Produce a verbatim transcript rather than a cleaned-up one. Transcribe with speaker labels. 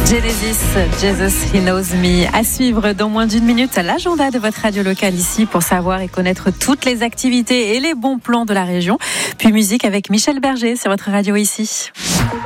Speaker 1: Genesis, Jesus, He Knows Me. À suivre dans moins d'une minute l'agenda de votre radio locale ici pour savoir et connaître toutes les activités et les bons plans de la région. Puis musique avec Michel Berger sur votre radio ici.